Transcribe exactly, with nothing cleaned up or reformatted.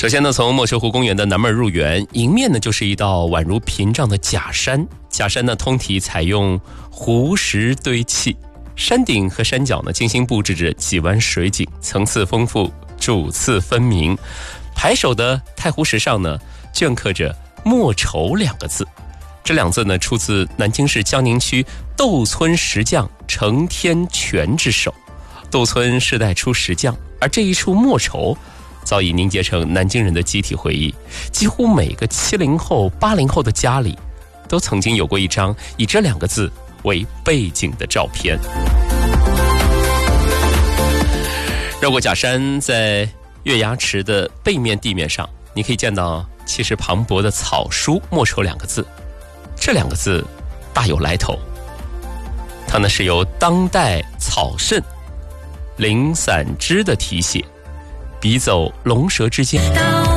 首先呢，从莫愁湖公园的南门入园，迎面呢就是一道宛如屏障的假山。假山呢通体采用湖石堆砌，山顶和山脚呢精心布置着几湾水景，层次丰富，主次分明。牌首的太湖石上呢镌刻着莫愁两个字，这两字呢出自南京市江宁区窦村石匠程天全之手。窦村世代出石匠，而这一处莫愁早已凝结成南京人的集体回忆，几乎每个七零后、八零后的家里都曾经有过一张以这两个字为背景的照片。绕过假山，在月牙池的背面地面上，你可以见到气势磅礴的草书莫愁两个字。这两个字大有来头，它呢是由当代草圣林散之的题写，笔走龙蛇之间。